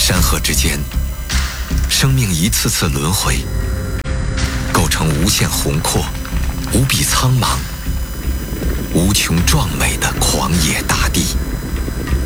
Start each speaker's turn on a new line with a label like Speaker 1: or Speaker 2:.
Speaker 1: 山河之间，生命一次次轮回，构成无限宏阔、无比苍茫、无穷壮美的狂野大地。